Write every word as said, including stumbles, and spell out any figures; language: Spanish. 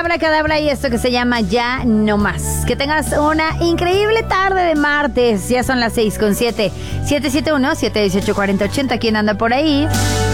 Abracadabra y esto que se llama Ya No Más. Que tengas una increíble tarde de martes. Ya son las seis con siete. siete siete uno, siete uno ocho, cuatro cero ocho. ¿Quién anda por ahí?